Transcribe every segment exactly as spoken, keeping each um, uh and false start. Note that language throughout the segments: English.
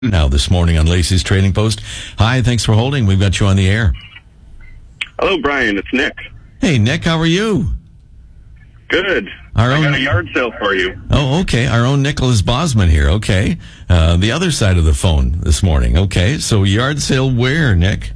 Now this morning on Lacey's Trading Post. Hi, thanks for holding. We've got you on the air. Hello, Brian. It's Nick. Hey, Nick, how are you? Good. Our I own... got a yard sale for you. Oh, okay. Our own Nicholas Bosman here. Okay. Uh, the other side of the phone this morning. Okay. So yard sale where, Nick?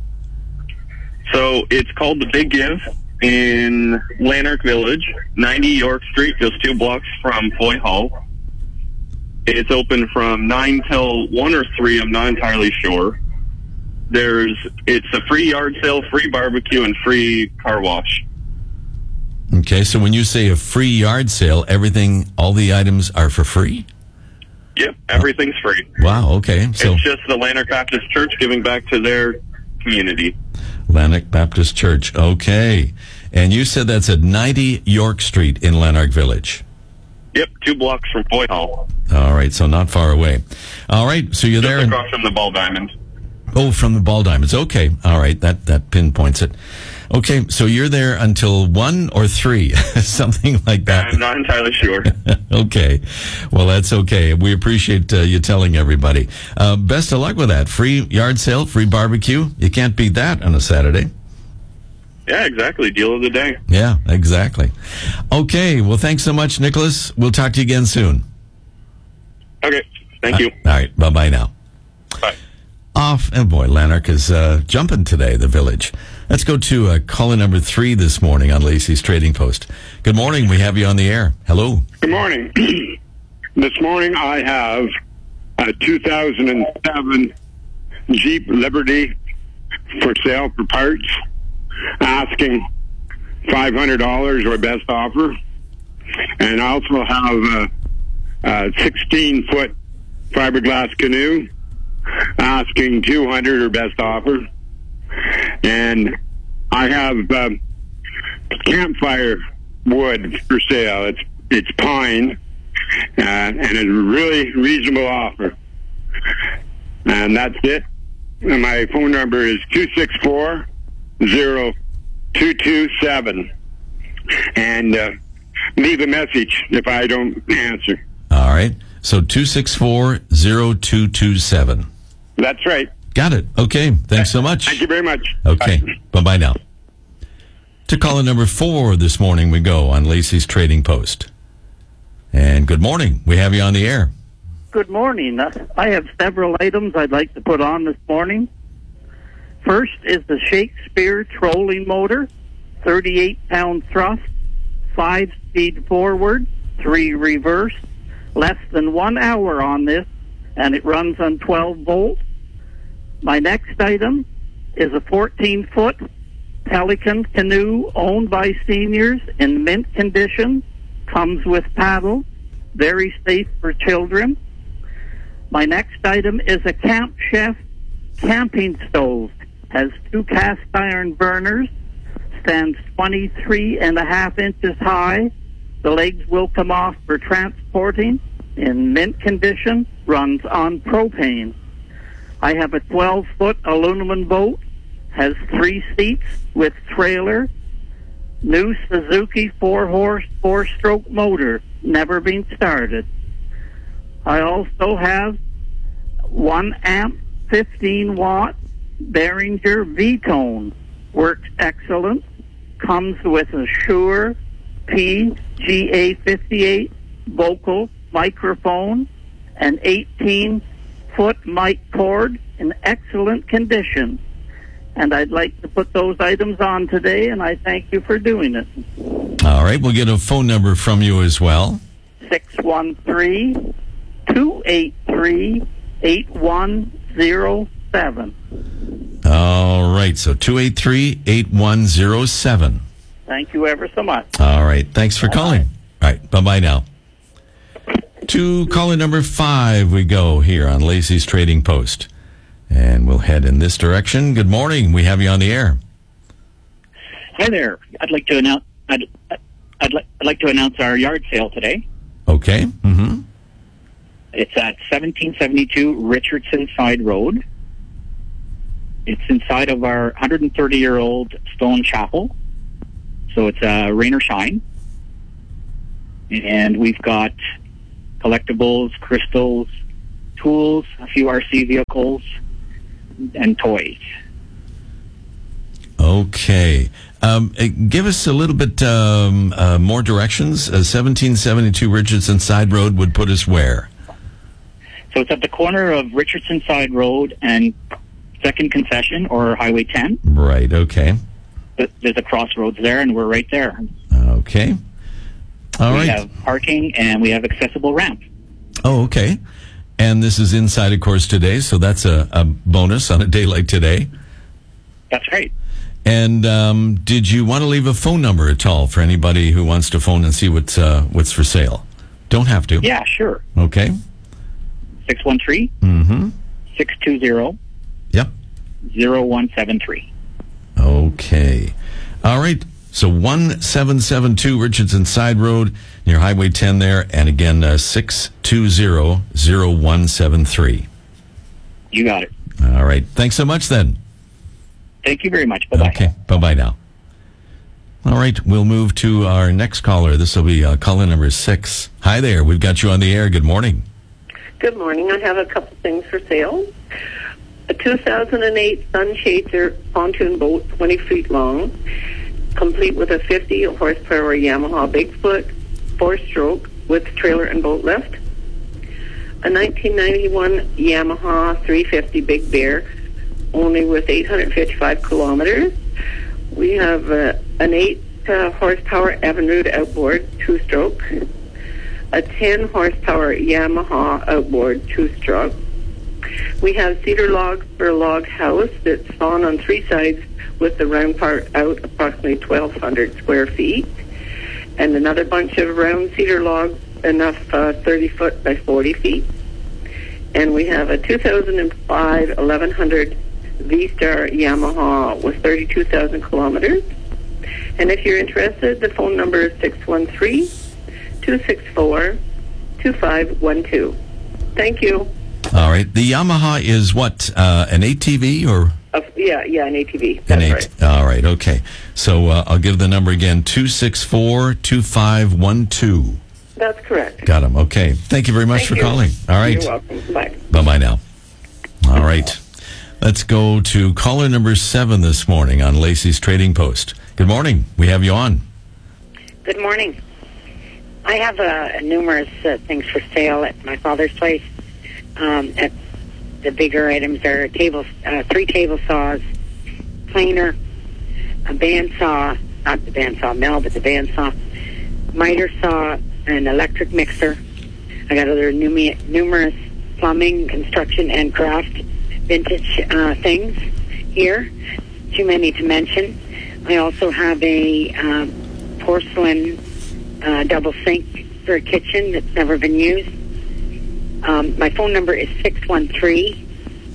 So it's called The Big Give in Lanark Village, ninety York Street, just two blocks from Foy Hall. It's open from nine till one or three. I'm not entirely sure. There's, it's a free yard sale, free barbecue, and free car wash. Okay, so when you say a free yard sale, everything, all the items are for free? Yep, everything's free. Wow, okay. So it's just the Lanark Baptist Church giving back to their community. Lanark Baptist Church, okay. And you said that's at ninety York Street in Lanark Village? Yep, two blocks from Foy Hall. All right, so not far away. All right, so you're Just there. Just across from the Ball Diamond. Oh, from the Ball Diamonds. Okay, all right, that, that pinpoints it. Okay, so you're there until one or three, something like that. I'm not entirely sure. Okay, well, that's okay. We appreciate uh, you telling everybody. Uh, best of luck with that. Free yard sale, free barbecue. You can't beat that on a Saturday. Yeah, exactly. Deal of the day. Yeah, exactly. Okay, well, thanks so much, Nicholas. We'll talk to you again soon. Okay, thank you. Uh, all right, bye-bye now. Bye. Off, and boy, Lanark is uh, jumping today, the village. Let's go to uh, caller number three this morning on Lacey's Trading Post. Good morning, we have you on the air. Hello. Good morning. This morning I have a two thousand seven Jeep Liberty for sale for parts, asking five hundred dollars or best offer. And I also have a sixteen-foot fiberglass canoe, asking two hundred dollars or best offer. And I have um, campfire wood for sale. It's it's pine, uh, and it's a really reasonable offer. And that's it. And my phone number is two six four, zero two two seven. And uh, leave a message if I don't answer. All right. So two six four, zero two two seven. That's right. Got it. Okay. Thanks so much. Thank you very much. Okay. Bye. Bye-bye now. To caller number four this morning we go on Lacey's Trading Post. And good morning. We have you on the air. Good morning. I have several items I'd like to put on this morning. First is the Shakespeare trolling motor, thirty-eight pound thrust, five speed forward, three reverse, less than one hour on this, and it runs on twelve volts. My next item is a fourteen foot Pelican canoe owned by seniors in mint condition, comes with paddle, very safe for children. My next item is a Camp Chef camping stove, has two cast iron burners, stands twenty-three and a half inches high. The legs will come off for transporting, in mint condition, runs on propane. I have a twelve foot aluminum boat, has three seats with trailer, new Suzuki four horse, four stroke motor, never been started. I also have one amp, fifteen watt Behringer V-Tone, works excellent, comes with a Shure P G A fifty-eight vocal microphone, an eighteen foot mic cord in excellent condition. And I'd like to put those items on today, and I thank you for doing it. All right, we'll get a phone number from you as well. six one three, two eight three, eight one zero seven. All right, so two eight three, eight one zero seven. Thank you ever so much. All right, thanks for calling. All right, bye-bye now. To caller number five we go here on Lacey's Trading Post. And we'll head in this direction. Good morning. We have you on the air. Hi there. I'd like to announce. I'd, I'd, li- I'd like to announce our yard sale today. Okay. Mm-hmm. It's at seventeen seventy-two Richardson Side Road. It's inside of our one hundred thirty year old stone chapel. So it's uh, rain or shine. And we've got collectibles, crystals, tools, a few R C vehicles, and toys. Okay. Um, uh, give us a little bit um, uh, more directions. Uh, seventeen seventy-two Richardson Side Road would put us where? So it's at the corner of Richardson Side Road and Second Concession, or Highway ten. Right, okay. There's a crossroads there, and we're right there. Okay. All we right. have parking, and we have accessible ramp. Oh, okay. And this is inside, of course, today, so that's a, a bonus on a day like today. That's right. And um, did you want to leave a phone number at all for anybody who wants to phone and see what's, uh, what's for sale? Don't have to. Yeah, sure. Okay. six one three, Mm-hmm. six two zero, Yep. zero one seven three. Okay. All right. So one seven seven two Richardson Side Road near Highway ten there. And again, uh, six two zero, zero one seven three. You got it. All right. Thanks so much then. Thank you very much. Bye-bye. Okay. Bye-bye now. All right. We'll move to our next caller. This will be uh, caller number six. Hi there. We've got you on the air. Good morning. Good morning. I have a couple things for sale. A two thousand eight Sunchaser pontoon boat, twenty feet long, complete with a fifty horsepower Yamaha Bigfoot, four-stroke with trailer and boat lift. A nineteen ninety-one Yamaha three fifty Big Bear, only with eight hundred fifty-five kilometers. We have uh, an eight uh, horsepower Evinrude outboard, two-stroke. A ten horsepower Yamaha outboard, two-stroke. We have cedar logs for a log house that's on on three sides with the round part out, approximately twelve hundred square feet. And another bunch of round cedar logs, enough uh, thirty foot by forty feet. And we have a two thousand five eleven hundred V-Star Yamaha with thirty-two thousand kilometers. And if you're interested, the phone number is six one three, two six four, two five one two. Thank you. All right. The Yamaha is what? Uh, an A T V or? Uh, yeah, yeah, an A T V. That's An eight. right. All right. Okay. So uh, I'll give the number again: two six four two five one two. That's correct. Got him. Okay. Thank you very much Thank for you. calling. All right. You're welcome. Bye. Bye bye now. All right. Let's go to caller number seven this morning on Lacey's Trading Post. Good morning. We have you on. Good morning. I have uh, numerous uh, things for sale at my father's place. Um, at the bigger items are table, uh, three table saws, planer, a bandsaw, not the bandsaw mill, but the bandsaw, miter saw, an electric mixer. I got other numi- numerous plumbing, construction, and craft vintage uh, things here. Too many to mention. I also have a uh, porcelain uh, double sink for a kitchen that's never been used. Um, my phone number is six one three,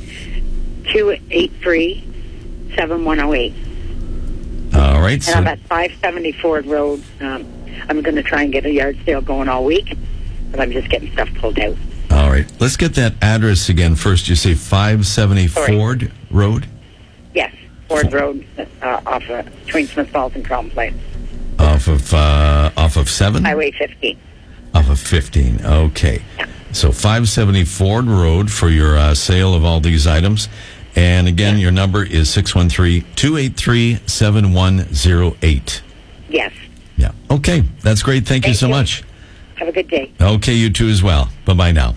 two eight three, seven one zero eight. All right. And So, I'm at five seventy Ford Road. Um, I'm going to try and get a yard sale going all week, but I'm just getting stuff pulled out. all right. Let's get that address again first. You say five seventy Sorry. Ford Road? Yes, Ford Road, uh, off of, between Smith Falls and Crown Place, Off of, uh, off of seven? Highway fifteen. Off of fifteen. Okay. So five seventy Ford Road for your uh, sale of all these items. And again, your number is six one three, two eight three, seven one zero eight. Yes. Yeah. Okay. That's great. Thank, you Thank so you. much. Have a good day. Okay, you too as well. Bye-bye now.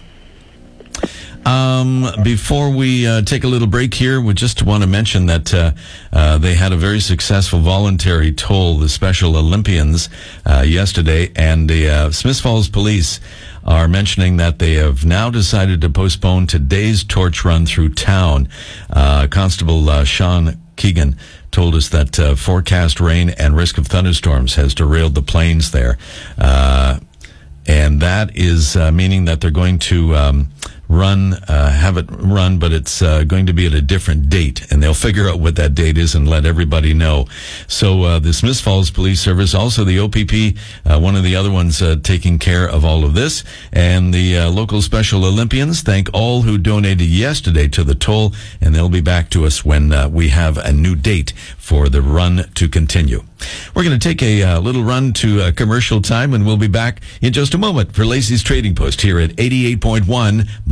Um, before we uh, take a little break here, we just want to mention that uh, uh, they had a very successful voluntary toll, the Special Olympians, uh, yesterday, and the uh, Smith Falls Police are mentioning that they have now decided to postpone today's torch run through town. Uh, Constable uh, Sean Keegan told us that uh, forecast rain and risk of thunderstorms has derailed the planes there. Uh, and that is uh, meaning that they're going to um, run, uh, have it run, but it's uh, going to be at a different date, and they'll figure out what that date is and let everybody know. So uh, the Smith Falls Police Service, also the O P P, uh, one of the other ones uh, taking care of all of this, and the uh, local Special Olympians thank all who donated yesterday to the toll, and they'll be back to us when uh, we have a new date for the run to continue. We're going to take a uh, little run to uh, commercial time, and we'll be back in just a moment for Lacey's Trading Post here at eighty-eight point one.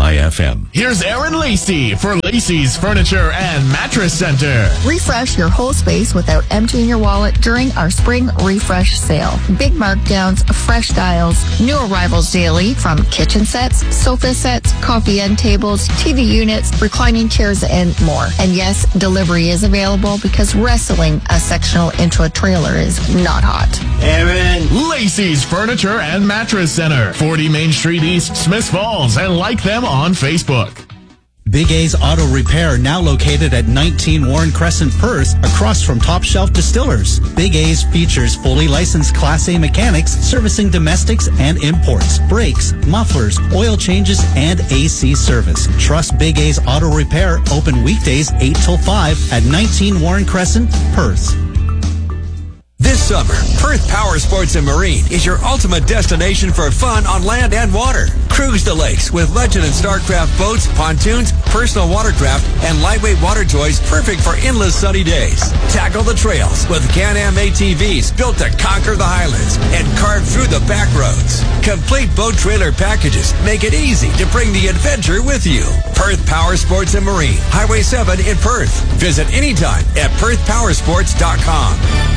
My F M. Here's Aaron Lacey for Lacey's Furniture and Mattress Center. Refresh your whole space without emptying your wallet during our spring refresh sale. Big markdowns, fresh styles, new arrivals daily from kitchen sets, sofa sets, coffee end tables, T V units, reclining chairs, and more. And yes, delivery is available because wrestling a sectional into a trailer is not hot. Aaron. Lacey's Furniture and Mattress Center, forty Main Street East, Smiths Falls, and like them on Facebook. Big A's Auto Repair, now located at nineteen Warren Crescent, Perth, across from Top Shelf Distillers. Big A's features fully licensed Class A mechanics servicing domestics and imports, brakes, mufflers, oil changes, and A C service. Trust Big A's Auto Repair, open weekdays eight till five at nineteen Warren Crescent, Perth. This summer, Perth Power Sports and Marine is your ultimate destination for fun on land and water. Cruise the lakes with Legend and Starcraft boats, pontoons, personal watercraft, and lightweight water toys perfect for endless sunny days. Tackle the trails with Can-Am A T Vs built to conquer the highlands and carve through the back roads. Complete boat trailer packages make it easy to bring the adventure with you. Perth Power Sports and Marine, Highway seven in Perth. Visit anytime at perth power sports dot com.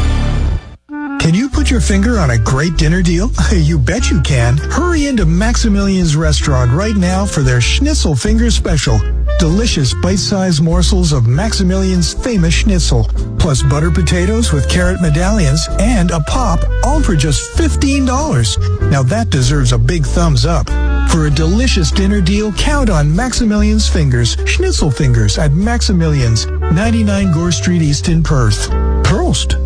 Can you put your finger on a great dinner deal? You bet you can. Hurry into Maximilian's Restaurant right now for their Schnitzel Finger Special. Delicious bite-sized morsels of Maximilian's famous schnitzel, plus butter potatoes with carrot medallions and a pop, all for just fifteen dollars. Now that deserves a big thumbs up. For a delicious dinner deal, count on Maximilian's Fingers, Schnitzel Fingers at Maximilian's, ninety-nine Gore Street East in Perth. Prost.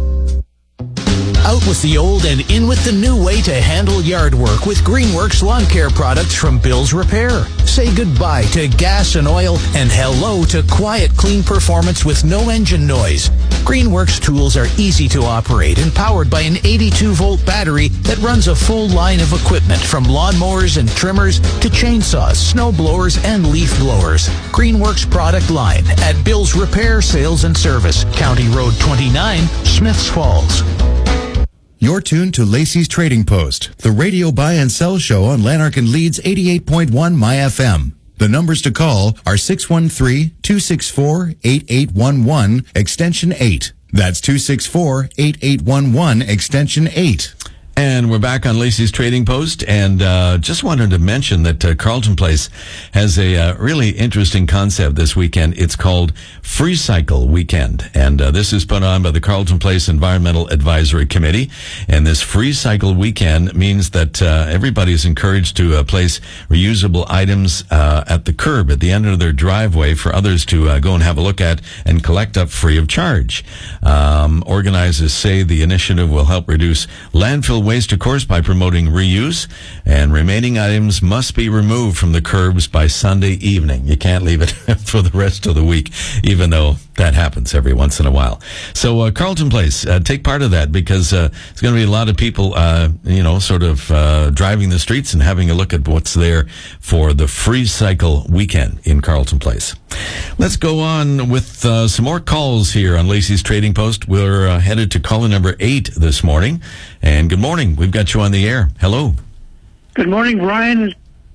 Out with the old and in with the new way to handle yard work with Greenworks lawn care products from Bill's Repair. Say goodbye to gas and oil and hello to quiet, clean performance with no engine noise. Greenworks tools are easy to operate and powered by an eighty-two volt battery that runs a full line of equipment from lawnmowers and trimmers to chainsaws, snow blowers, and leaf blowers. Greenworks product line at Bill's Repair Sales and Service, County Road twenty-nine, Smiths Falls. You're tuned to Lacey's Trading Post, the radio buy and sell show on Lanark and Leeds eighty-eight point one My F M. The numbers to call are six one three, two six four, eight eight one one, extension eight. That's two six four, eight eight one one, extension eight. And we're back on Lacey's Trading Post, and uh, just wanted to mention that uh, Carleton Place has a uh, really interesting concept this weekend. It's called Free Cycle Weekend, and uh, this is put on by the Carleton Place Environmental Advisory Committee. And this Free Cycle Weekend means that uh, everybody is encouraged to uh, place reusable items uh, at the curb at the end of their driveway for others to uh, go and have a look at and collect up free of charge. Um, organizers say the initiative will help reduce landfill waste, of course, by promoting reuse, and remaining items must be removed from the curbs by Sunday evening. You can't leave it for the rest of the week, even though that happens every once in a while. So uh, Carleton Place, uh, take part of that, because uh, there's going to be a lot of people, uh, you know, sort of uh, driving the streets and having a look at what's there for the Free Cycle Weekend in Carleton Place. Let's go on with uh, some more calls here on Lacey's Trading Post. We're uh, headed to caller number eight this morning. And good morning. We've got you on the air. Hello. Good morning, Brian.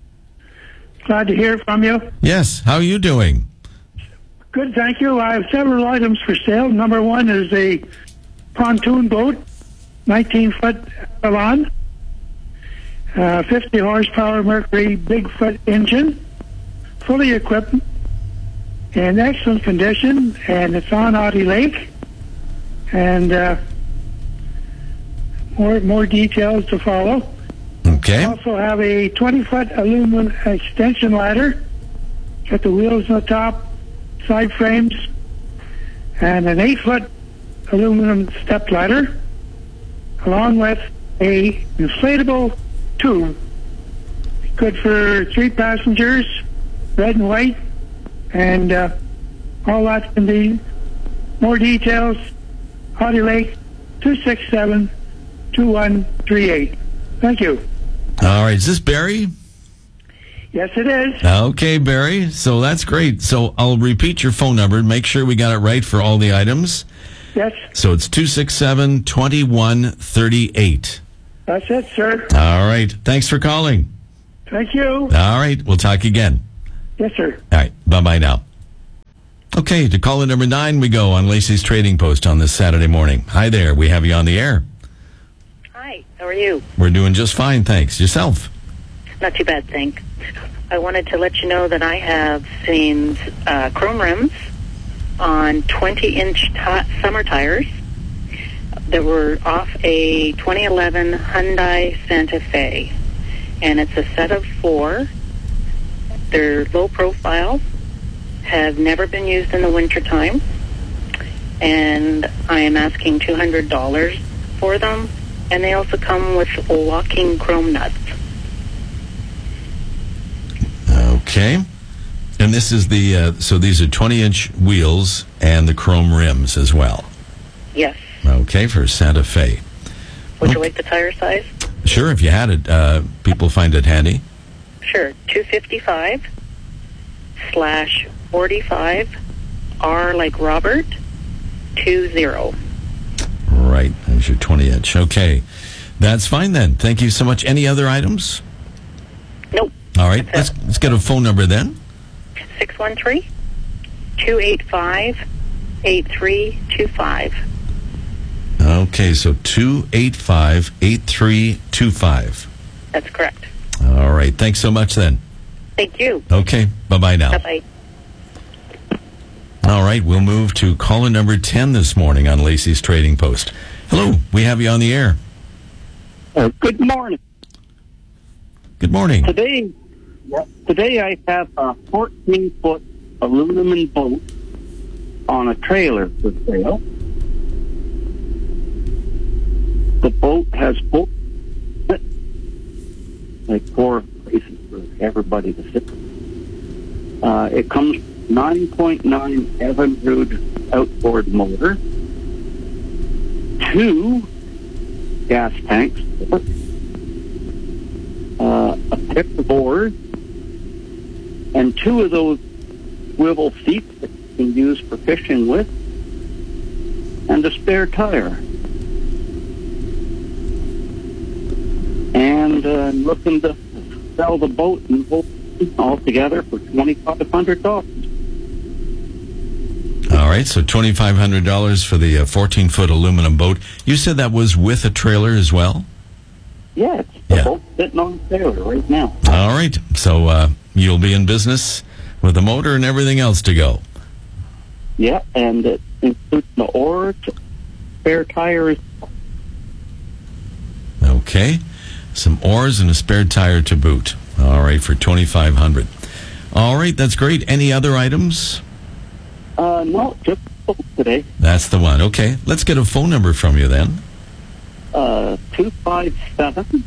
Glad to hear from you. Yes. How are you doing? Good, thank you. I have several items for sale. Number one is a pontoon boat, nineteen foot Avalon, uh, fifty horsepower Mercury Bigfoot engine, fully equipped, in excellent condition, and it's on Audie Lake. And uh, more more details to follow. Okay. I also have a twenty foot aluminum extension ladder, got the wheels on the top, side frames, and an eight foot aluminum step ladder, along with a inflatable tube, good for three passengers, red and white, and uh, all that can be. More details, Audie Lake, two six seven, two one three eight. Thank you. All right, is this Barry? Yes, it is. Okay, Barry. So that's great. So I'll repeat your phone number and make sure we got it right for all the items. Yes. So it's two six seven, two one three eight. That's it, sir. All right. Thanks for calling. Thank you. All right. We'll talk again. Yes, sir. All right. Bye-bye now. Okay, to caller number nine we go on Lacey's Trading Post on this Saturday morning. Hi there. We have you on the air. Hi. How are you? We're doing just fine, thanks. Yourself? Not too bad, thanks. I wanted to let you know that I have seen uh, chrome rims on twenty-inch t- summer tires that were off a twenty eleven Hyundai Santa Fe. And it's a set of four. They're low profile, have never been used in the wintertime, and I am asking two hundred dollars for them. And they also come with locking chrome nuts. Okay. And this is the, uh, so these are twenty-inch wheels and the chrome rims as well. Yes. Okay, for Santa Fe. Would you like the tire size? Sure, if you had it. Uh, people find it handy. Sure. two fifty-five slash forty-five, R like Robert, two zero. Right, there's your twenty-inch. Okay, that's fine then. Thank you so much. Any other items? Nope. All right, let's, let's get a phone number then. six one three, two eight five, eight three two five. Okay, so two eight five, eight three two five. That's correct. All right, thanks so much then. Thank you. Okay, bye-bye now. Bye-bye. All right, we'll move to caller number ten this morning on Lacey's Trading Post. Hello, we have you on the air. Uh, good morning. Good morning. Today, today I have a fourteen-foot aluminum boat on a trailer for sale. The boat has both, like four places for everybody to sit. Uh, it comes nine point nine Evinrude outboard motor, two gas tanks, uh, a pick of oars, and two of those swivel seats that you can use for fishing with, and a spare tire. And uh, I'm looking to sell the boat and whole all together for twenty-five hundred dollars. All right, so twenty-five hundred dollars for the uh, fourteen-foot aluminum boat. You said that was with a trailer as well? Yeah, it's the Yeah. boat sitting on the trailer right now. All right, so uh, you'll be in business with the motor and everything else to go. Yeah, and it includes the oars, spare tires. Okay, some oars and a spare tire to boot. All right, for twenty-five hundred dollars. All right, that's great. Any other items? Uh, no, just the boat today. That's the one. Okay, let's get a phone number from you then. Uh, two five seven,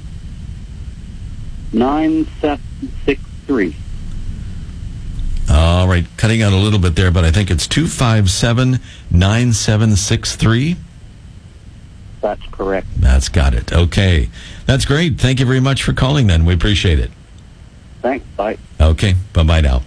nine seven six three. All right, cutting out a little bit there, but I think it's two five seven, nine seven six three. That's correct. That's got it. Okay, that's great. Thank you very much for calling then. We appreciate it. Thanks, bye. Okay, bye-bye now.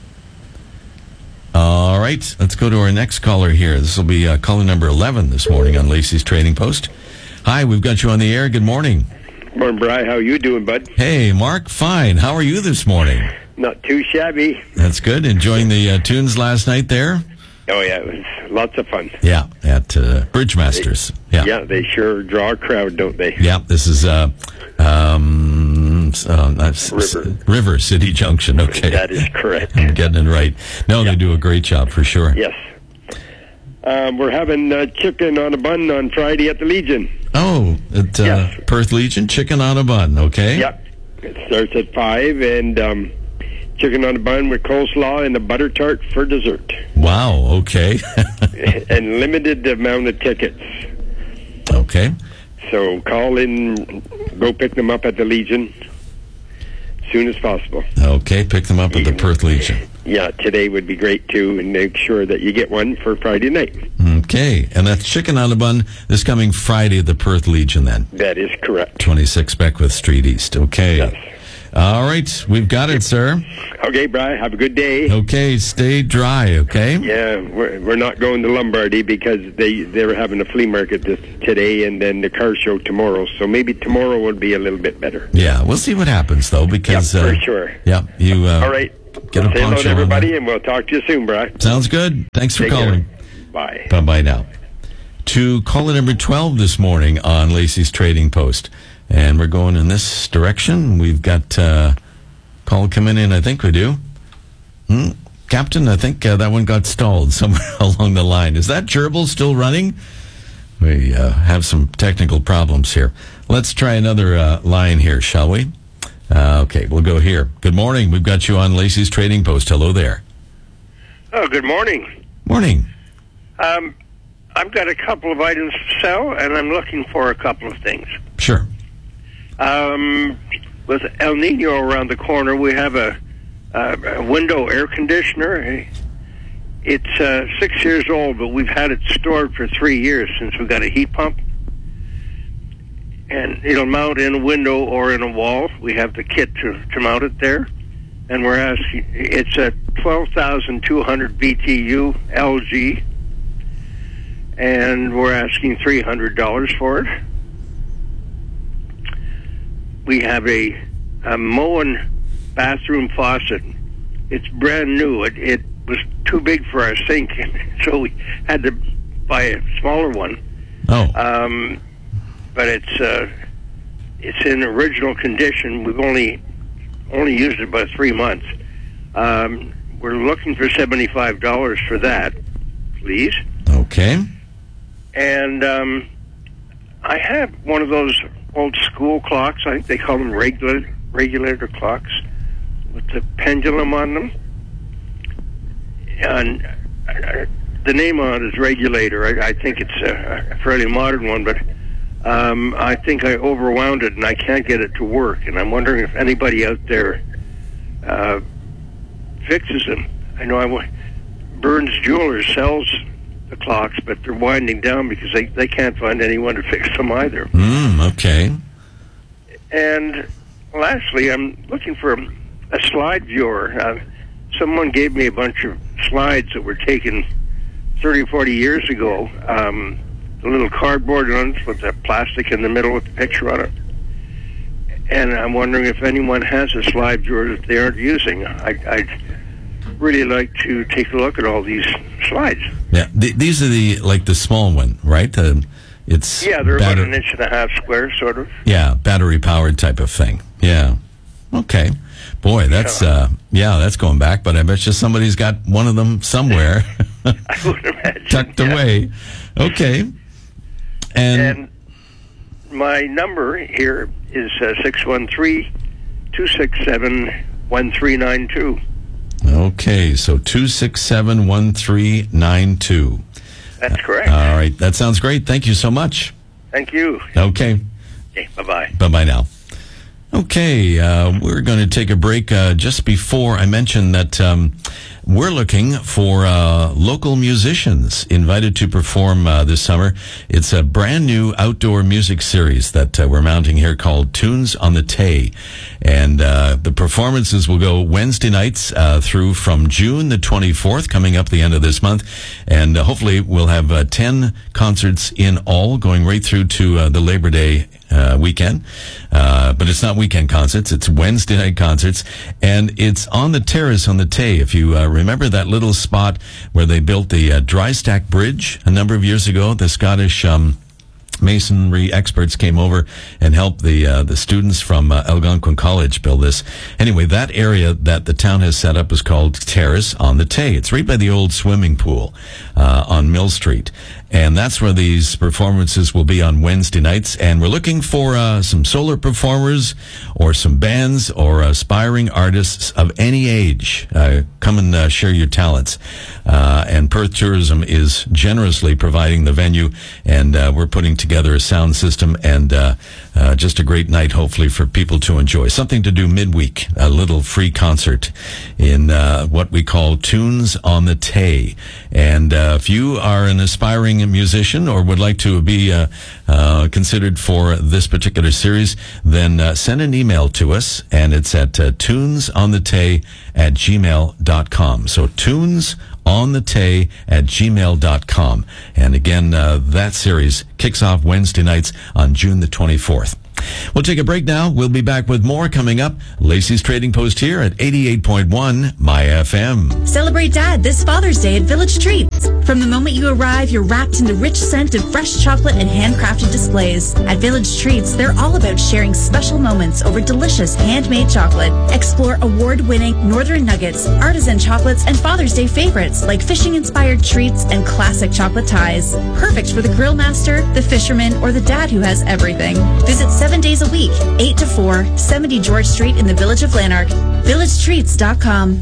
All right, let's go to our next caller here. This will be uh, caller number eleven this morning on Lacey's Trading Post. Hi, we've got you on the air. Good morning. Morning, Bri. How you doing, bud? Hey, Mark. Fine. How are you this morning? Not too shabby. That's good. Enjoying the uh, tunes last night there? Oh, yeah. It was lots of fun. Yeah, at uh, Bridgemasters. Yeah. Yeah, they sure draw a crowd, don't they? Yeah, this is uh, um, uh, that's- River. River City Junction. Okay. That is correct. I'm getting it right. No, they do a great job for sure. Yes. Um, we're having uh, chicken on a bun on Friday at the Legion. Oh, at uh, Yes. Perth Legion, chicken on a bun, okay? Yep. It starts at five, and um, chicken on a bun with coleslaw and a butter tart for dessert. Wow, okay. And limited amount of tickets. Okay. So call in, go pick them up at the Legion as soon as possible. Okay, pick them up at the Perth Legion. Yeah, today would be great too, and make sure that you get one for Friday night. Okay, and that's chicken on a bun this coming Friday at the Perth Legion then. That is correct. twenty-six Beckwith Street East. Okay. All right, we've got it, sir. Okay, Brian, have a good day. Okay, stay dry, okay? Yeah, we're, we're not going to Lombardy because they, they're having a flea market this today and then the car show tomorrow. So maybe tomorrow will be a little bit better. Yeah, we'll see what happens, though, because... Yeah, for uh, sure. Yeah, you... Uh, All right. Get a Say hello poncho to on everybody, there. and we'll talk to you soon, Bri. Sounds good. Thanks for Take care. calling. Bye. Bye-bye now. To caller number twelve this morning on Lacey's Trading Post. And we're going in this direction. We've got uh call coming in, I think we do. Hmm? Captain, I think uh, that one got stalled somewhere along the line. Is that gerbil still running? We uh, have some technical problems here. Let's try another uh, line here, shall we? Uh, okay, we'll go here. Good morning. We've got you on Lacey's Trading Post. Hello there. Oh, good morning. Morning. Um, I've got a couple of items to sell, and I'm looking for a couple of things. Sure. Um, with El Nino around the corner, we have a, a, a window air conditioner. It's uh, six years old, but we've had it stored for three years since we got a heat pump. And it'll mount in a window or in a wall. We have the kit to, to mount it there. And we're asking, it's a twelve thousand two hundred B T U L G. And we're asking three hundred dollars for it. We have a, a Moen bathroom faucet. It's brand new. It, it was too big for our sink, so we had to buy a smaller one. Oh. Um, but it's uh, it's in original condition. We've only only used it about three months. Um, we're looking for seventy-five dollars for that, please. Okay. And um, I have one of those old school clocks. I think they call them regulator, regulator clocks with the pendulum on them. And uh, the name on it is regulator. I, I think it's a, a fairly modern one, but um, I think I overwound it and I can't get it to work. And I'm wondering if anybody out there uh, fixes them. I know I w- Burns Jewelers sells the clocks, but they're winding down because they, they can't find anyone to fix them either. Mm, okay. And lastly, I'm looking for a, a slide viewer. Uh, someone gave me a bunch of slides that were taken thirty, forty years ago. Um, the little cardboard ones with the plastic in the middle with the picture on it. And I'm wondering if anyone has a slide viewer that they aren't using. I, I'd really like to take a look at all these slides. Yeah, th- these are the, like the small one, right? Uh, it's Yeah, they're batter- about an inch and a half square, sort of. Yeah, battery-powered type of thing. Yeah. Okay. Boy, that's, uh, yeah, that's going back, but I bet you somebody's got one of them somewhere. I would imagine. Tucked yeah. away. Okay. And, And my number here is uh, six one three, two six seven, one three nine two. okay, so two six seven, one three nine two. That's correct. All right, that sounds great. Thank you so much. Thank you. Okay. Okay, bye-bye. Bye-bye now. Okay, uh, we're going to take a break uh, just before I mention that um, we're looking for uh, local musicians invited to perform uh, this summer. It's a brand new outdoor music series that uh, we're mounting here called Tunes on the Tay. And uh, the performances will go Wednesday nights uh, through from June the twenty-fourth, coming up the end of this month. And uh, hopefully we'll have uh, ten concerts in all, going right through to uh, the Labor Day Uh, weekend, uh, but it's not weekend concerts, it's Wednesday night concerts, and it's on the terrace on the Tay. If you uh, remember that little spot where they built the uh, dry stack bridge a number of years ago, the Scottish um, masonry experts came over and helped the uh, the students from uh, Algonquin College build this. Anyway, that area that the town has set up is called Terrace on the Tay. It's right by the old swimming pool uh, on Mill Street. And that's where these performances will be on Wednesday nights. And we're looking for uh, some solo performers or some bands or aspiring artists of any age. Uh, come and uh, share your talents. Uh, and Perth Tourism is generously providing the venue. And uh, we're putting together a sound system and uh, uh, just a great night, hopefully, for people to enjoy. Something to do midweek, a little free concert in uh, what we call Tunes on the Tay. And uh, if you are an aspiring musician or would like to be uh, uh, considered for this particular series, then uh, send an email to us, and it's at uh, tunesonthetay at gmail dot com. So tunesonthetay at gmail dot com. And again, uh, that series kicks off Wednesday nights on June the twenty-fourth. We'll take a break now. We'll be back with more coming up. Lacey's Trading Post here at eighty-eight point one My F M. Celebrate Dad this Father's Day at Village Treats. From the moment you arrive, you're wrapped in the rich scent of fresh chocolate and handcrafted displays. At Village Treats, they're all about sharing special moments over delicious handmade chocolate. Explore award-winning Northern Nuggets, artisan chocolates, and Father's Day favorites like fishing-inspired treats and classic chocolate ties. Perfect for the grill master, the fisherman, or the dad who has everything. Visit seven days a week, eight to four, seventy George Street in the Village of Lanark. village treats dot com.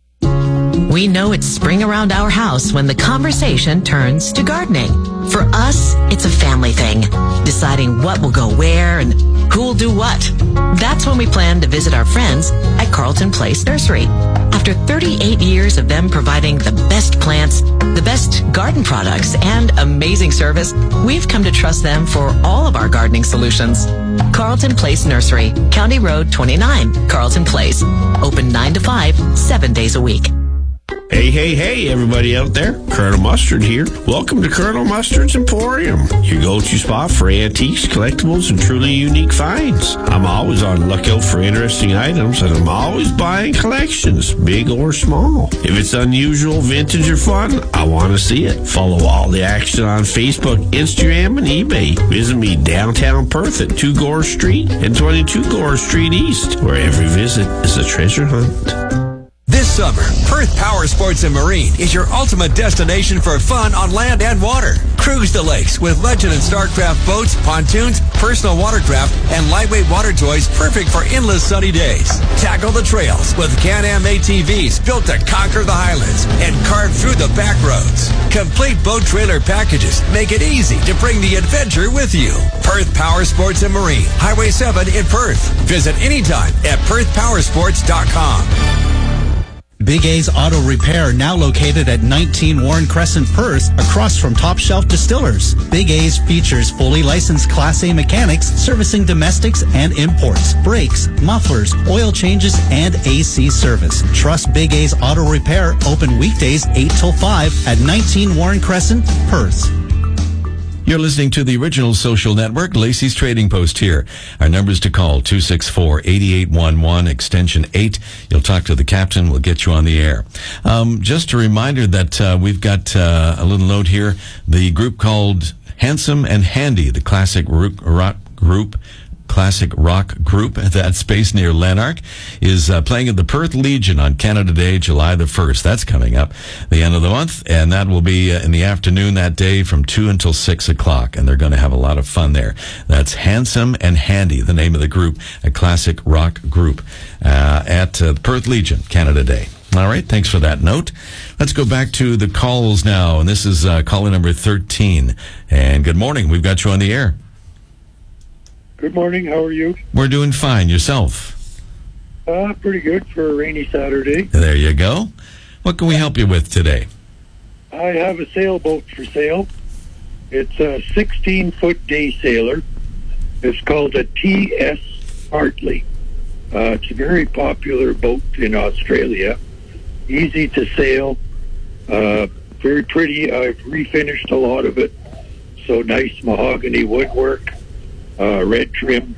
We know it's spring around our house when the conversation turns to gardening. For us, it's a family thing, deciding what will go where and who'll do what. That's when we plan to visit our friends at Carlton Place Nursery. After thirty-eight years of them providing the best plants, the best garden products, and amazing service, we've come to trust them for all of our gardening solutions. Carlton Place Nursery, County Road twenty-nine, Carlton Place. Open nine to five, seven days a week. Hey, hey, hey, everybody out there. Colonel Mustard here. Welcome to Colonel Mustard's Emporium, your go-to spot for antiques, collectibles, and truly unique finds. I'm always on the lookout for interesting items, and I'm always buying collections, big or small. If it's unusual, vintage, or fun, I want to see it. Follow all the action on Facebook, Instagram, and eBay. Visit me downtown Perth at two Gore Street and twenty-two Gore Street East, where every visit is a treasure hunt. This summer, Perth Power Sports and Marine is your ultimate destination for fun on land and water. Cruise the lakes with Legend and Starcraft boats, pontoons, personal watercraft, and lightweight water toys perfect for endless sunny days. Tackle the trails with Can-Am A T Vs built to conquer the highlands and carve through the back roads. Complete boat trailer packages make it easy to bring the adventure with you. Perth Power Sports and Marine, Highway seven in Perth. Visit anytime at perth power sports dot com. Big A's Auto Repair, now located at nineteen Warren Crescent, Perth, across from Top Shelf Distillers. Big A's features fully licensed Class A mechanics servicing domestics and imports, brakes, mufflers, oil changes, and A C service. Trust Big A's Auto Repair, open weekdays eight till five at nineteen Warren Crescent, Perth. You're listening to the original social network, Lacey's Trading Post here. Our numbers to call, two six four, eight eight one one, extension eight. You'll talk to the captain. We'll get you on the air. Um, just a reminder that uh, we've got uh, a little note here. The group called Handsome and Handy, the classic rock group, classic rock group that's based near Lanark, is uh, playing at the Perth Legion on Canada Day, July the first. That's coming up the end of the month, and that will be uh, in the afternoon that day from two until six o'clock, and they're going to have a lot of fun there. That's Handsome and Handy, the name of the group, a classic rock group uh, at uh, the Perth Legion, Canada Day. All right, thanks for that note. Let's go back to the calls now, and this is uh, caller number thirteen. And good morning. We've got you on the air. Good morning. How are you? We're doing fine. Yourself? Uh, pretty good for a rainy Saturday. There you go. What can we help you with today? I have a sailboat for sale. It's a sixteen-foot day sailor. It's called a T S Hartley. Uh, it's a very popular boat in Australia. Easy to sail. Uh, very pretty. I've refinished a lot of it. So nice mahogany woodwork. Uh, red trim.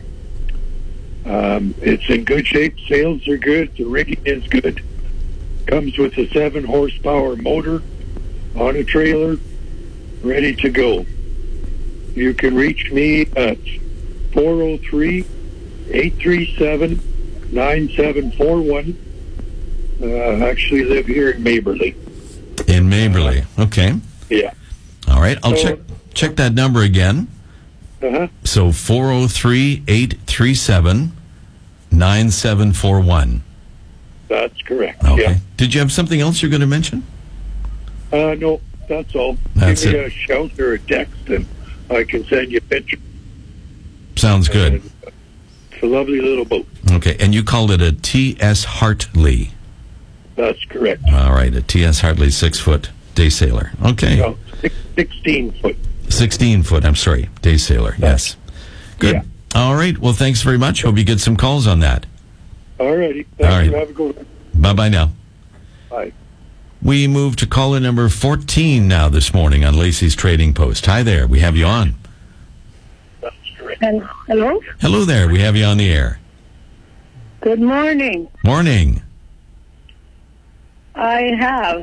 Um, it's in good shape. Sails are good. The rigging is good. Comes with a seven horsepower motor on a trailer, ready to go. You can reach me at four oh three, eight three seven, nine seven four one. Uh, I actually live here in Maberley. In Maberley. Okay. Yeah. All right. I'll So- check check that number again. Uh-huh. So four oh three, eight three seven, nine seven four one. That's correct. Okay. Yeah. Did you have something else you're going to mention? Uh, no, that's all. That's Give me it. a shout or a text, and I can send you a picture. Sounds good. It's a lovely little boat. Okay. And you called it a T S Hartley. That's correct. All right. A T S Hartley six-foot day sailor. Okay. No, six, sixteen foot. sixteen foot, I'm sorry. Day sailor, yes. Good. All right. Well, thanks very much. Hope you get some calls on that. All righty. All Thank right. you. Have a good one. Bye-bye now. Bye. We move to caller number fourteen now this morning on Lacey's Trading Post. Hi there. We have you on. That's correct. And hello? Hello there. We have you on the air. Good morning. Morning. I have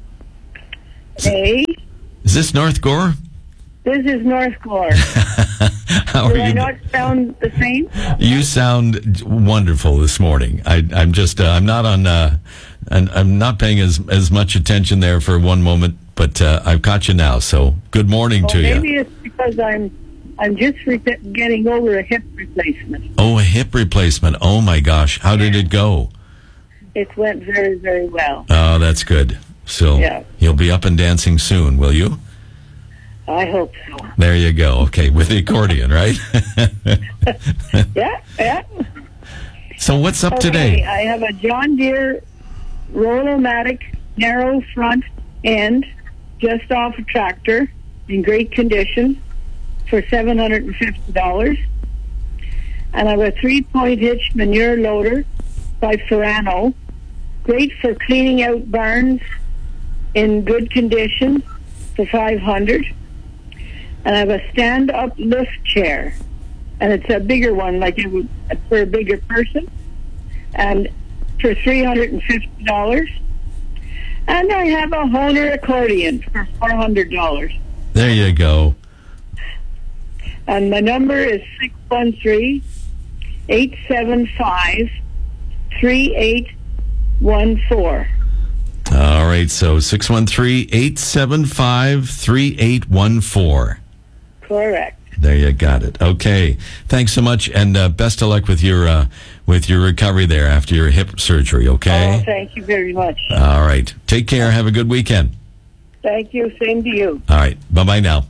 a... Is this North Gore? This is North Gore. How Do are I you? not sound the same? You sound wonderful this morning. I, I'm just, uh, I'm not on, uh, I'm, I'm not paying as, as much attention there for one moment, but uh, I've caught you now. So good morning Well, to you. maybe it's because I'm I'm just re- getting over a hip replacement. Oh, a hip replacement. Oh my gosh. How did it go? It went very, very well. Oh, that's good. So Yeah. you'll be up and dancing soon, will you? I hope so. There you go. Okay, with the accordion, right? Yeah, yeah. So what's up Okay, today? I have a John Deere Roll-O-Matic narrow front end just off a tractor in great condition for seven hundred fifty dollars. And I have a three-point hitch manure loader by Ferrano, great for cleaning out barns in good condition for five hundred dollars. And I have a stand-up lift chair, and it's a bigger one, like it would for a bigger person, and for three hundred fifty dollars. And I have a Hohner accordion for four hundred dollars. There you go. And my number is six one three, eight seven five, three eight one four. All right, so six one three, eight seven five, three eight one four. Correct. There you got it. Okay. Thanks so much, and uh, best of luck with your uh, with your recovery there after your hip surgery, okay? Oh, thank you very much. All right. Take care. Have a good weekend. Thank you. Same to you. All right. Bye-bye now.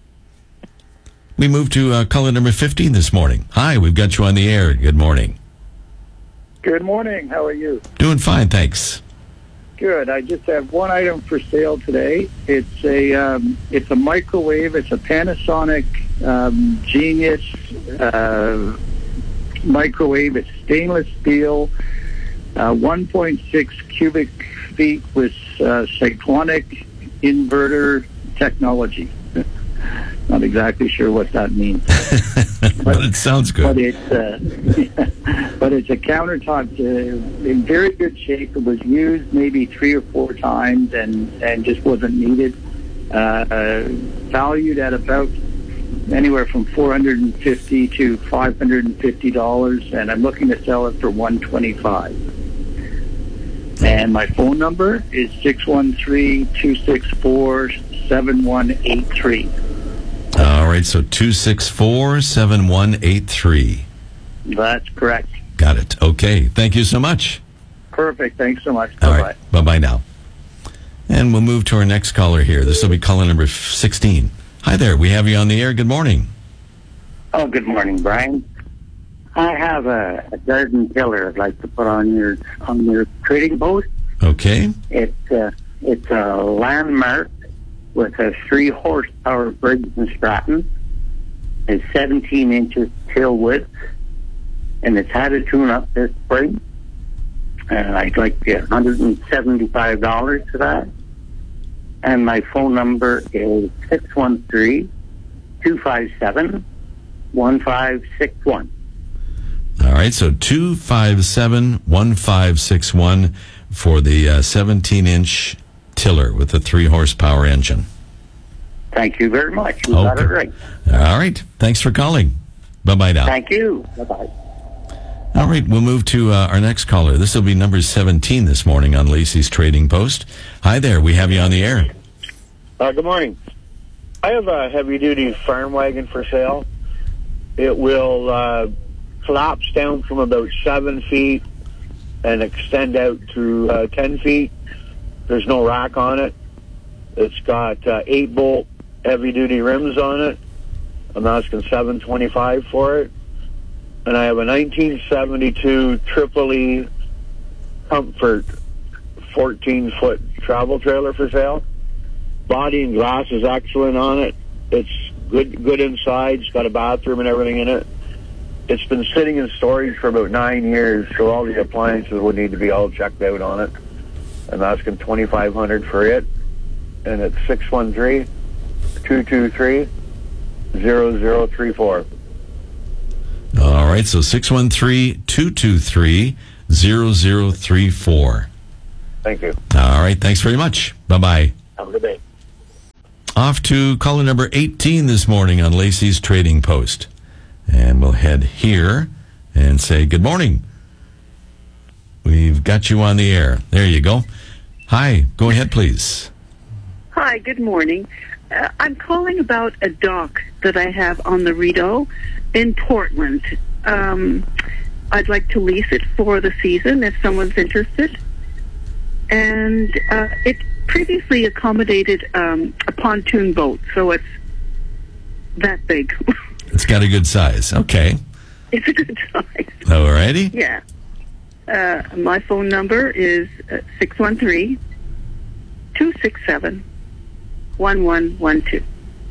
We move to uh, caller number fifteen this morning. Hi, we've got you on the air. Good morning. Good morning. How are you? Doing fine, thanks. Good. I just have one item for sale today. It's a um, it's a microwave. It's a Panasonic um, Genius uh, microwave. It's stainless steel, uh, one point six cubic feet with uh, cyclonic inverter technology. Not exactly sure what that means. But it sounds good. But it's uh, but it's a countertop uh, in very good shape. It was used maybe three or four times and and just wasn't needed. Uh, valued at about anywhere from four hundred and fifty to five hundred and fifty dollars, and I'm looking to sell it for one twenty-five. And my phone number is six one three, two six four, seven one eight three. All right, so two six four, seven one eight three. That's correct. Got it. Okay. Thank you so much. Perfect. Thanks so much. All Bye-bye. right. Bye-bye now. And we'll move to our next caller here. This will be caller number sixteen. Hi there. We have you on the air. Good morning. Oh, good morning, Brian. I have a, a garden tiller I'd like to put on your on your trading post. Okay. It's uh, it's a Landmark with a three horsepower Briggs and Stratton. It's seventeen inches till width, and it's had a tune up this spring. And I'd like to get one hundred seventy-five dollars for that. And my phone number is six one three, two five seven, one five six one. All right, so two five seven, one five six one for the uh, seventeen-inch tiller with the three horsepower engine. Thank you very much. You Okay. got it right. All right. Thanks for calling. Bye-bye now. Thank you. Bye-bye. All right, we'll move to uh, our next caller. This will be number seventeen this morning on Lacey's Trading Post. Hi there. We have you on the air. Uh, good morning. I have a heavy-duty farm wagon for sale. It will uh, collapse down from about seven feet and extend out to uh, ten feet. There's no rack on it. It's got uh, eight-bolt heavy-duty rims on it. I'm asking seven twenty-five for it. And I have a nineteen seventy-two Triple E Comfort fourteen-foot travel trailer for sale. Body and glass is excellent on it. It's good good inside. It's got a bathroom and everything in it. It's been sitting in storage for about nine years, so all the appliances would need to be all checked out on it. I'm asking twenty-five hundred dollars for it. And it's six one three, two two three, zero zero three four. right, so six one three, two two three, zero zero three four. Thank you. All right, thanks very much. Bye-bye. Have a good day. Off to caller number eighteen this morning on Lacey's Trading Post. And we'll head here and say good morning. We've got you on the air. There you go. Hi, go ahead, please. Hi, good morning. Uh, I'm calling about a dock that I have on the Rideau in Portland. Um, I'd like to lease it for the season if someone's interested. And uh, it previously accommodated um, a pontoon boat, so it's that big. It's got a good size. Okay. It's a good size. All righty. Yeah. Uh, my phone number is uh, six one three, two six seven, one one one two.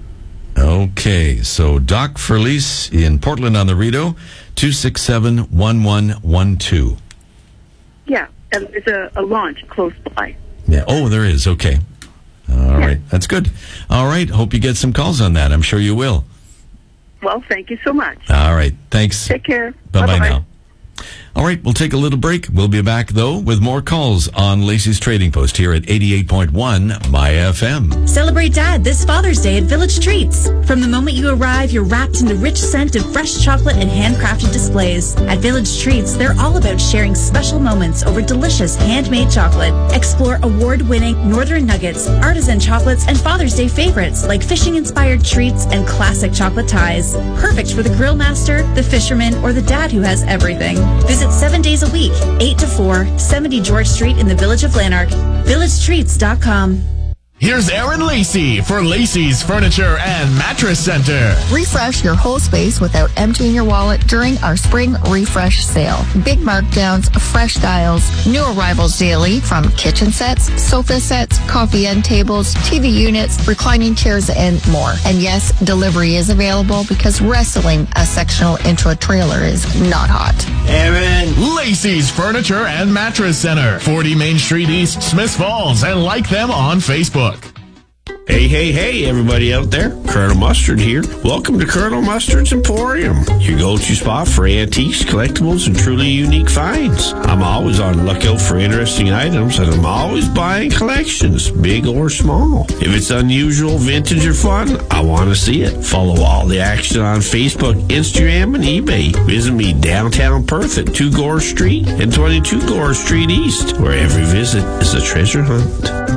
Okay, so dock for lease in Portland on the Rideau, two six seven, one one one two. Yeah, and there's a, a launch close by. Yeah. Oh, there is. Okay. All right. That's good. All right. Hope you get some calls on that. I'm sure you will. Well, thank you so much. All right. Thanks. Take care. Bye-bye Bye-bye. now. All right, we'll take a little break. We'll be back, though, with more calls on Lacey's Trading Post here at eighty-eight point one My F M. Celebrate Dad this Father's Day at Village Treats. From the moment you arrive, you're wrapped in the rich scent of fresh chocolate and handcrafted displays. At Village Treats, they're all about sharing special moments over delicious handmade chocolate. Explore award-winning Northern Nuggets, artisan chocolates, and Father's Day favorites like fishing-inspired treats and classic chocolate ties. Perfect for the grill master, the fisherman, or the dad who has everything. Visit seven days a week, eight to four, seventy George Street in the Village of Lanark. village treats dot com. Here's Aaron Lacey for Lacey's Furniture and Mattress Center. Refresh your whole space without emptying your wallet during our spring refresh sale. Big markdowns, fresh styles, new arrivals daily from kitchen sets, sofa sets, coffee end tables, T V units, reclining chairs, and more. And yes, delivery is available because wrestling a sectional into a trailer is not hot. Aaron Lacey's Furniture and Mattress Center, forty Main Street East, Smith Falls, and like them on Facebook. Hey, hey, hey, everybody out there. Colonel Mustard here. Welcome to Colonel Mustard's Emporium, your go-to spot for antiques, collectibles, and truly unique finds. I'm always on the lookout for interesting items, and I'm always buying collections, big or small. If it's unusual, vintage, or fun, I want to see it. Follow all the action on Facebook, Instagram, and eBay. Visit me downtown Perth at two Gore Street and twenty-two Gore Street East, where every visit is a treasure hunt.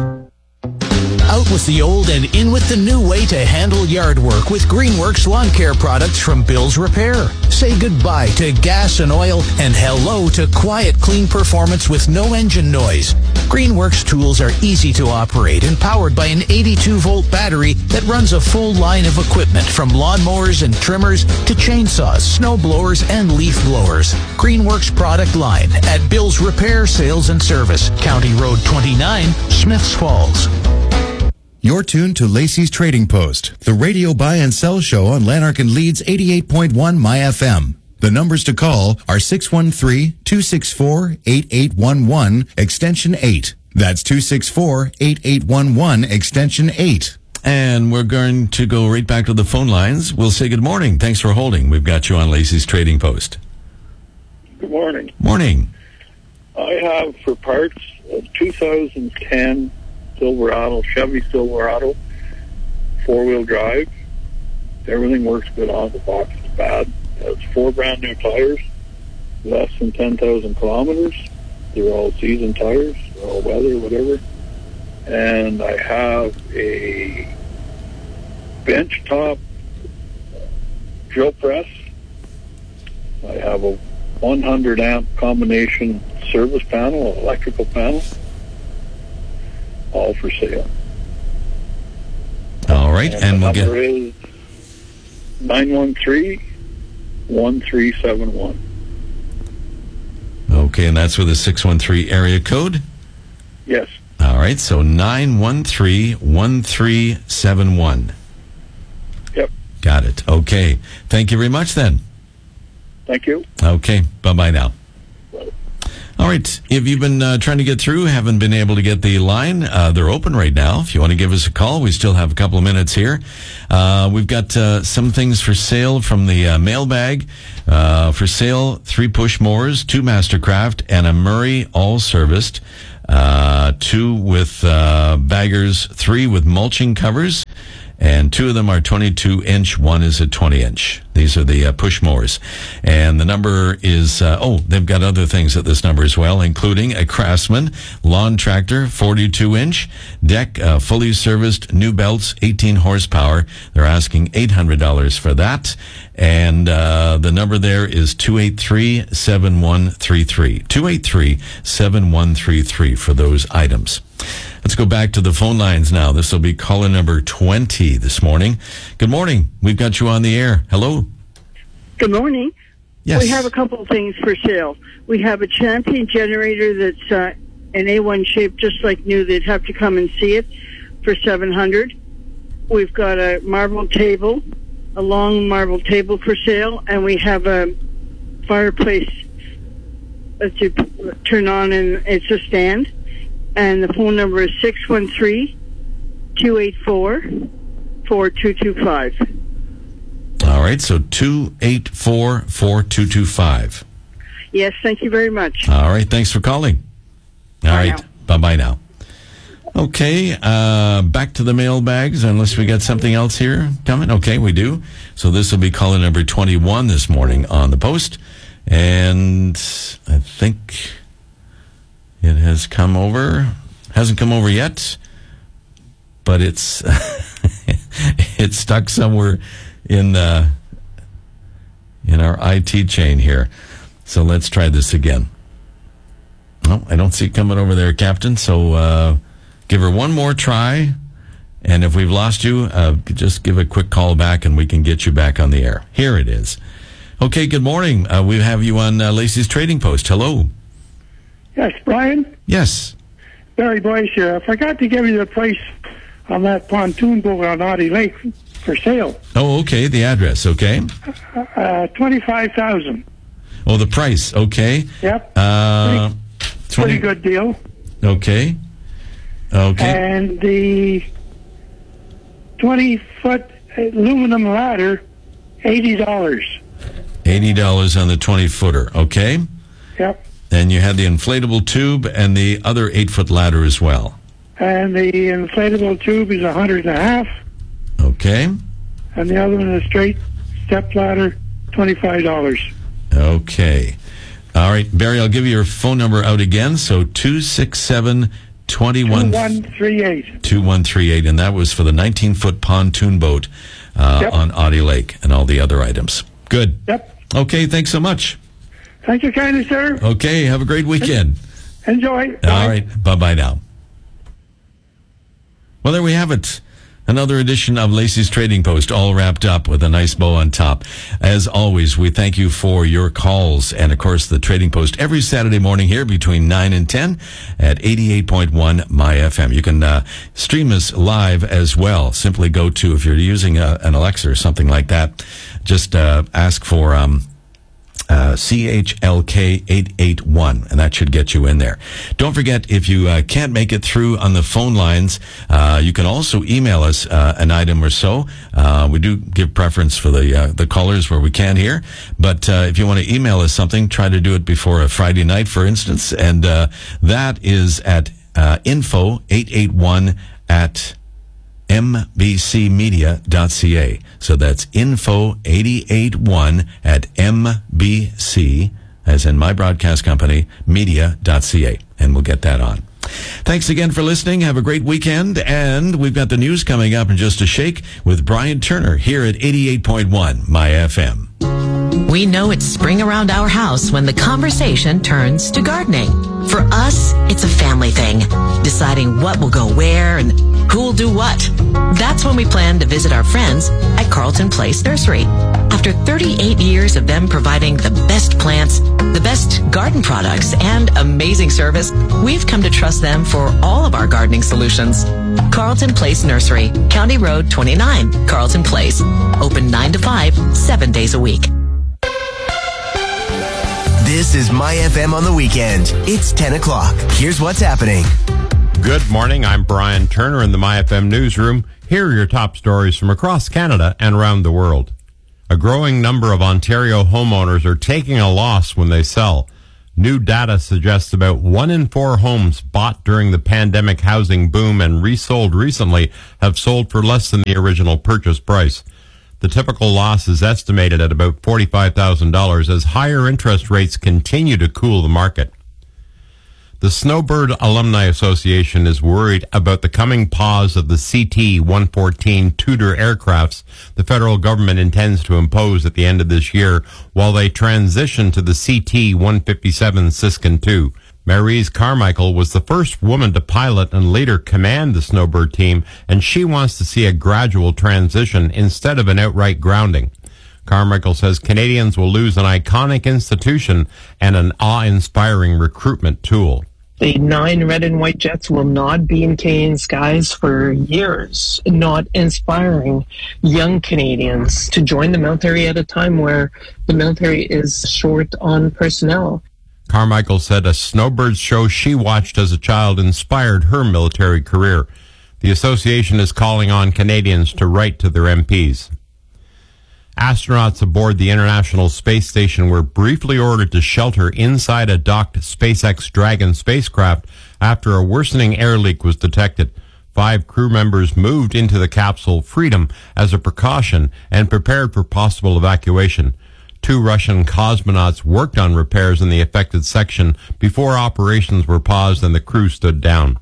Out with the old and in with the new way to handle yard work with Greenworks lawn care products from Bill's Repair. Say goodbye to gas and oil and hello to quiet, clean performance with no engine noise. Greenworks tools are easy to operate and powered by an eighty-two volt battery that runs a full line of equipment from lawnmowers and trimmers to chainsaws, snow blowers, and leaf blowers. Greenworks product line at Bill's Repair Sales and Service, County Road twenty-nine, Smiths Falls. You're tuned to Lacey's Trading Post, the radio buy and sell show on Lanark and Leeds eighty-eight point one My F M. The numbers to call are six one three, two six four, eight eight one one, extension eight. That's two six four, eight eight one one, extension eight. And we're going to go right back to the phone lines. We'll say good morning. Thanks for holding. We've got you on Lacey's Trading Post. Good morning. Morning. I have for parts a two thousand ten Silverado, Chevy Silverado, four-wheel drive. Everything works good on the box. It's bad. It has four brand new tires, less than ten thousand kilometers. They're all season tires, they're all weather, whatever. And I have a bench top drill press. I have a one hundred amp combination service panel, electrical panel, all for sale. All right, and, and the we'll number get is nine one three, one three seven one. Okay, and that's with a six one three area code? Yes. All right, so nine one three, one three seven one. Yep. Got it. Okay. Thank you very much then. Thank you. Okay, bye-bye now. All right. If you've been uh, trying to get through, haven't been able to get the line, uh, they're open right now. If you want to give us a call, we still have a couple of minutes here. Uh, we've got uh, some things for sale from the uh, mailbag. Uh, for sale, three push mowers, two Mastercraft, and a Murray all-serviced. Uh, two with uh, baggers, three with mulching covers. And two of them are twenty-two inch. One is a twenty inch. These are the uh, push mowers. And the number is, uh, oh, they've got other things at this number as well, including a Craftsman lawn tractor, forty-two inch, deck, uh, fully serviced, new belts, eighteen horsepower. They're asking eight hundred dollars for that. And uh, the number there is two eight three, seven one three three. two eight three, seven one three three for those items. Let's go back to the phone lines now. This will be caller number twenty this morning. Good morning. We've got you on the air. Hello. Good morning. Yes. We have a couple of things for sale. We have a Champion generator that's uh, an A one shape, just like new. They'd have to come and see it for seven hundred dollars. We've got a marble table, a long marble table for sale, and we have a fireplace that you turn on, and it's a stand. And the phone number is six one three, two eight four, four two two five. All right, so two eight four, four two two five. Yes, thank you very much. All right, thanks for calling. All Bye right, bye-bye now. Okay, uh, back to the mailbags, unless we got something else here coming. Okay, we do. So this will be caller number twenty-one this morning on the post. And I think it has come over. Hasn't come over yet, but it's it's stuck somewhere in uh, in our I T chain here. So let's try this again. No, I don't see it coming over there, Captain. So uh, give her one more try, and if we've lost you, uh, just give a quick call back, and we can get you back on the air. Here it is. Okay, good morning. Uh, we have you on uh, Lacey's Trading Post. Hello. Yes, Brian? Yes. Barry Boyce here. I forgot to give you the price on that pontoon boat on Audie Lake for sale. Oh, okay. The address, okay. Uh, twenty-five thousand dollars. Oh, the price, okay. Yep. Uh, pretty, twenty pretty good deal. Okay. Okay. And the twenty-foot aluminum ladder, eighty dollars. eighty dollars on the twenty-footer, okay. Yep. And you had the inflatable tube and the other eight-foot ladder as well. And the inflatable tube is a hundred and a half. Okay. And the other one is a straight step ladder, twenty-five dollars. Okay. All right, Barry, I'll give you your phone number out again. So two six seven, two one... two one three eight. two one three eight, and that was for the nineteen-foot pontoon boat uh, Yep. on Audie Lake and all the other items. Good. Yep. Okay, thanks so much. Thank you kindly, sir. Okay, have a great weekend. Enjoy. All right, bye-bye now. Well, there we have it. Another edition of Lacey's Trading Post, all wrapped up with a nice bow on top. As always, we thank you for your calls and, of course, the Trading Post every Saturday morning here between nine and ten at eighty-eight point one My F M. You can uh, stream us live as well. Simply go to, if you're using a, an Alexa or something like that, just uh, ask for... Um, Uh, C H L K eight eight one, and that should get you in there. Don't forget, if you uh, can't make it through on the phone lines, uh, you can also email us uh, an item or so. Uh, we do give preference for the uh, the callers where we can here, but uh, if you want to email us something, try to do it before a Friday night, for instance, and uh, that is at uh, info eight eight one at m b c media dot c a. So that's info eight eight one at m b c, as in my broadcast company, media dot c a. And we'll get that on. Thanks again for listening. Have a great weekend. And we've got the news coming up in just a shake with Brian Turner here at eighty-eight point one My F M. We know it's spring around our house when the conversation turns to gardening. For us, it's a family thing, deciding what will go where and who'll do what. That's when we plan to visit our friends at Carlton Place Nursery. After thirty-eight years of them providing the best plants, the best garden products, and amazing service, we've come to trust them for all of our gardening solutions. Carlton Place Nursery, County Road twenty-nine, Carlton Place. Open nine to five, seven days a week. This is My F M on the weekend. It's ten o'clock. Here's what's happening. Good morning. I'm Brian Turner in the My F M newsroom. Here are your top stories from across Canada and around the world. A growing number of Ontario homeowners are taking a loss when they sell. New data suggests about one in four homes bought during the pandemic housing boom and resold recently have sold for less than the original purchase price. The typical loss is estimated at about forty-five thousand dollars as higher interest rates continue to cool the market. The Snowbird Alumni Association is worried about the coming pause of the C T one fourteen Tudor aircrafts the federal government intends to impose at the end of this year while they transition to the C T one fifty-seven Siskin two. Maryse Carmichael was the first woman to pilot and later command the Snowbird team, and she wants to see a gradual transition instead of an outright grounding. Carmichael says Canadians will lose an iconic institution and an awe-inspiring recruitment tool. The nine red and white jets will not be in Canadian skies for years, not inspiring young Canadians to join the military at a time where the military is short on personnel. Carmichael said a Snowbirds show she watched as a child inspired her military career. The association is calling on Canadians to write to their M Ps. Astronauts aboard the International Space Station were briefly ordered to shelter inside a docked SpaceX Dragon spacecraft after a worsening air leak was detected. Five crew members moved into the capsule Freedom as a precaution and prepared for possible evacuation. Two Russian cosmonauts worked on repairs in the affected section before operations were paused and the crew stood down.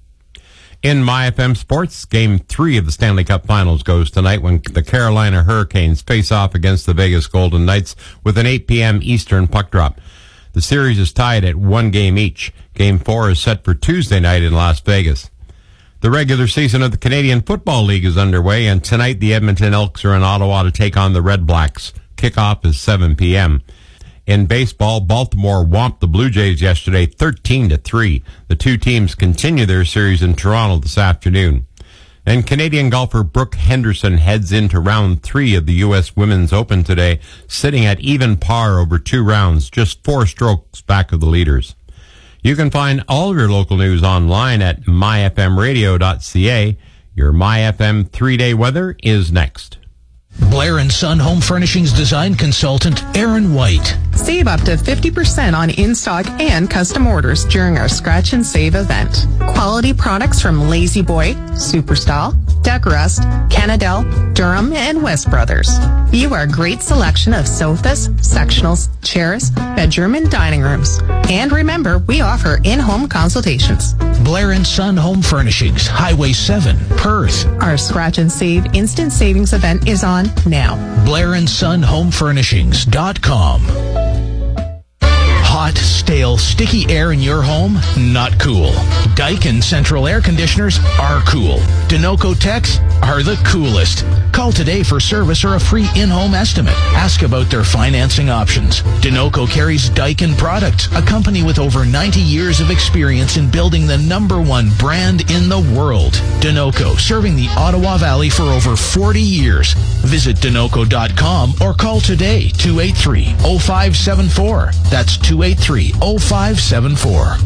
In My F M Sports, Game three of the Stanley Cup Finals goes tonight when the Carolina Hurricanes face off against the Vegas Golden Knights with an eight p.m. Eastern puck drop. The series is tied at one game each. Game four is set for Tuesday night in Las Vegas. The regular season of the Canadian Football League is underway, and tonight the Edmonton Elks are in Ottawa to take on the Red Blacks. Kickoff is seven p.m. In baseball, Baltimore whomped the Blue Jays yesterday thirteen to three. The two teams continue their series in Toronto this afternoon. And Canadian golfer Brooke Henderson heads into round three of the U S Women's Open today, sitting at even par over two rounds, just four strokes back of the leaders. You can find all of your local news online at my f m radio dot c a. Your My F M three-day weather is next. Blair and Son Home Furnishings design consultant Aaron White. Save up to fifty percent on in-stock and custom orders during our Scratch and Save event. Quality products from Lazy Boy, Superstyle, Decrust, Canadell, Durham, and West Brothers. View our great selection of sofas, sectionals, chairs, bedroom, and dining rooms. And remember, we offer in-home consultations. Blair and Son Home Furnishings, Highway seven, Perth. Our Scratch and Save Instant Savings event is on now. Blair and Son Home Furnishings dot com. Hot, stale, sticky air in your home? Not cool. Daikin Central Air Conditioners are cool. Denoco Techs are the coolest. Call today for service or a free in-home estimate. Ask about their financing options. Denoco carries Daikin products, a company with over ninety years of experience in building the number one brand in the world. Denoco, serving the Ottawa Valley for over forty years. Visit denoco dot com or call today, two eight three, oh five seven four. That's two eight three, oh five seven four.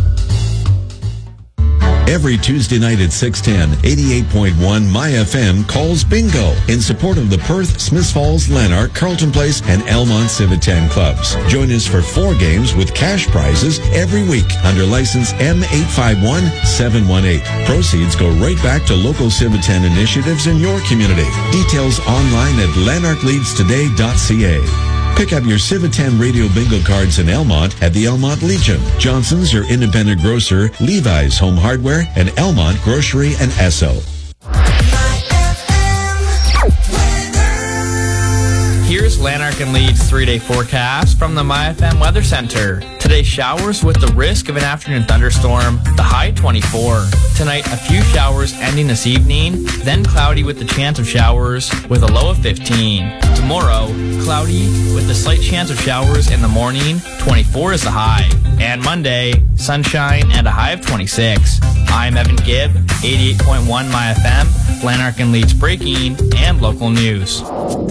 Every Tuesday night at six ten, eighty-eight point one My F M calls bingo in support of the Perth, Smiths Falls, Lanark, Carlton Place, and Elmont Civitan clubs. Join us for four games with cash prizes every week under license M eight five one seven one eight. Proceeds go right back to local Civitan initiatives in your community. Details online at lanark leads today dot c a. Pick up your Civitan Radio Bingo cards in Elmont at the Elmont Legion, Johnson's, your independent grocer, Levi's Home Hardware, and Elmont Grocery and Esso. Here's Lanark and Leeds three-day forecast from the My F M Weather Center. Today, showers with the risk of an afternoon thunderstorm, the high twenty-four. Tonight, a few showers ending this evening, then cloudy with the chance of showers with a low of fifteen. Tomorrow, cloudy with a slight chance of showers in the morning, twenty-four is the high. And Monday, sunshine and a high of twenty-six. I'm Evan Gibb, eighty-eight point one My F M, Lanark and Leeds breaking and local news.